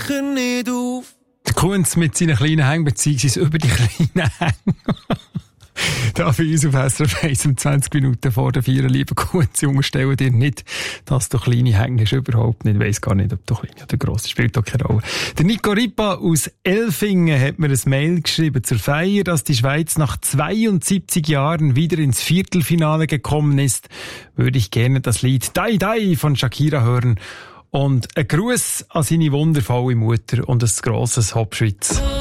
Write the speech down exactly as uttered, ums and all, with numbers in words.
sicher nicht auf. Der Kunz mit seinen kleinen Hängen, beziehungsweise über die kleinen Hänge. Da für uns auf S R F eins um zwanzig Minuten vor der Vier, liebe Kunz, Junge, stell dir nicht, dass du kleine Hänge hast, überhaupt nicht. Ich weiss gar nicht, ob du klein oder gross, spielt doch keine Rolle. Der Nico Ripa aus Elfingen hat mir ein Mail geschrieben zur Feier, dass die Schweiz nach zweiundsiebzig Jahren wieder ins Viertelfinale gekommen ist. Würde ich gerne das Lied Dai Dai von Shakira hören. Und ein Gruß an seine wundervolle Mutter und ein grosses Hop Schweiz.